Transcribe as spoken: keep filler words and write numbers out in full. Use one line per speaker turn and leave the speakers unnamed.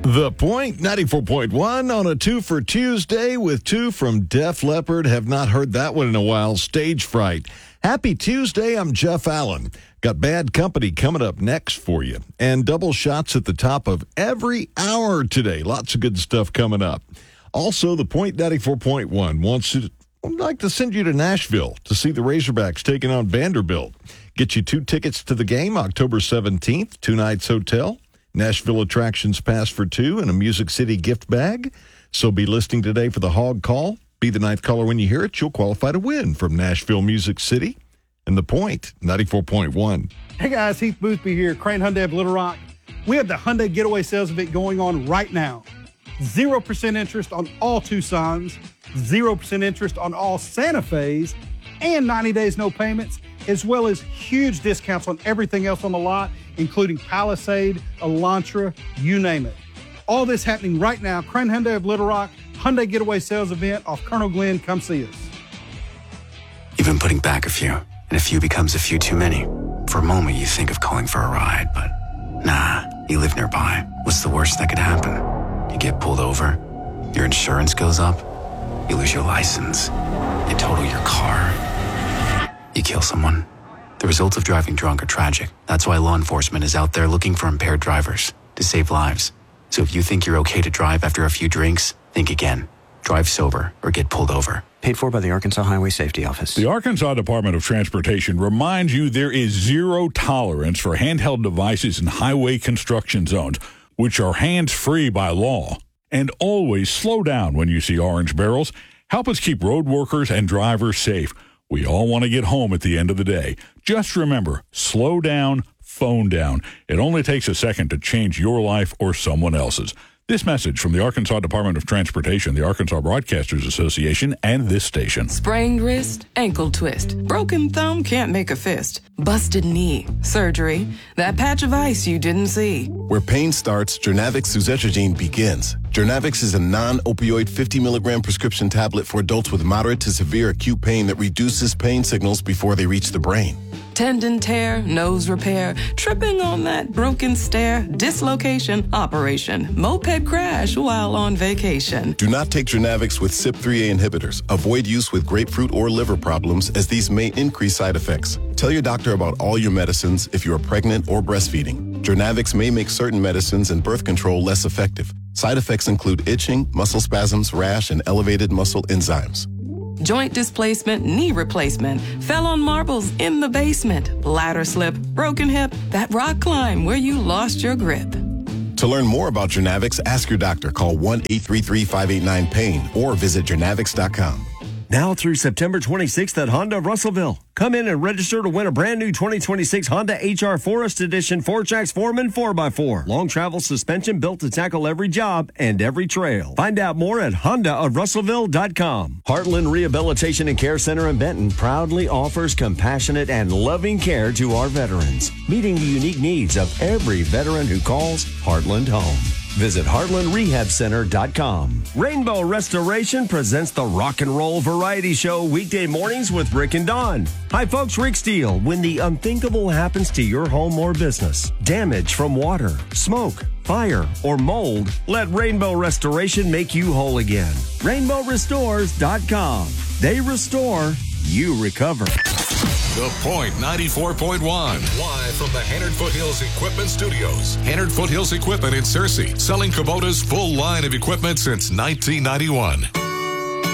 The Point, ninety-four point one on a two for Tuesday with two from Def Leppard. Have not heard that one in a while. Stage Fright. Happy Tuesday. I'm Jeff Allen. Got Bad Company coming up next for you. And double shots at the top of every hour today. Lots of good stuff coming up. Also, The Point ninety-four point one wants to, would like to send you to Nashville to see the Razorbacks taking on Vanderbilt. Get you two tickets to the game October seventeenth, two nights hotel. Nashville Attractions Pass for two and a Music City gift bag. So be listening today for the Hog Call. Be the ninth caller when you hear it. You'll qualify to win from Nashville Music City. And The Point, ninety-four point one.
Hey guys, Heath Boothby here, Crane Hyundai of Little Rock. We have the Hyundai Getaway Sales Event going on right now. zero percent interest on all Tucsons, zero percent interest on all Santa Fe's, and ninety days no payments, as well as huge discounts on everything else on the lot, including Palisade, Elantra, you name it. All this happening right now. Crane Hyundai of Little Rock, Hyundai Getaway Sales Event off Colonel Glenn. Come see us.
You've been putting back a few, and a few becomes a few too many. For a moment, you think of calling for a ride, but nah, you live nearby. What's the worst that could happen? You get pulled over, your insurance goes up, you lose your license, you total your car, you kill someone. The results of driving drunk are tragic. That's why law enforcement is out there looking for impaired drivers to save lives. So if you think you're okay to drive after a few drinks, think again. Drive sober or get pulled over.
Paid for by the Arkansas Highway Safety Office.
The Arkansas Department of Transportation reminds you there is zero tolerance for handheld devices in highway construction zones, which are hands-free by law. And always slow down when you see orange barrels. Help us keep road workers and drivers safe. We all want to get home at the end of the day. Just remember, slow down, phone down. It only takes a second to change your life or someone else's. This message from the Arkansas Department of Transportation, the Arkansas Broadcasters Association, and this station.
Sprained wrist, ankle twist, broken thumb, can't make a fist, busted knee, surgery, that patch of ice you didn't see.
Where pain starts, Jernavix suzetrigine begins. Jernavix is a non-opioid fifty milligram prescription tablet for adults with moderate to severe acute pain that reduces pain signals before they reach the brain.
Tendon tear, nose repair, tripping on that broken stair, dislocation, operation, moped crash while on vacation.
Do not take Jernavix with C Y P three A inhibitors. Avoid use with grapefruit or liver problems, as these may increase side effects. Tell your doctor about all your medicines if you are pregnant or breastfeeding. Jernavix may make certain medicines and birth control less effective. Side effects include itching, muscle spasms, rash, and elevated muscle enzymes.
Joint displacement, knee replacement, fell on marbles in the basement, ladder slip, broken hip, that rock climb where you lost your grip.
To learn more about Jernavix, ask your doctor. Call one eight three three, five eight nine, pain or visit jernavix dot com.
Now through September twenty-sixth at Honda of Russellville. Come in and register to win a brand new twenty twenty-six Honda H R Forest Edition four-tracks Foreman four by four. Long travel suspension built to tackle every job and every trail. Find out more at honda of russellville dot com.
Heartland Rehabilitation and Care Center in Benton proudly offers compassionate and loving care to our veterans, meeting the unique needs of every veteran who calls Heartland home. Visit heartland rehab center dot com.
Rainbow Restoration presents the Rock and Roll Variety Show weekday mornings with Rick and Dawn. Hi folks, Rick Steele. When the unthinkable happens to your home or business, damage from water, smoke, fire, or mold, let Rainbow Restoration make you whole again. rainbow restores dot com. They restore, you recover.
The Point ninety-four point one. Live from the Hannard Foothills Equipment Studios. Hannard Foothills Equipment in Searcy, selling Kubota's full line of equipment since nineteen ninety-one.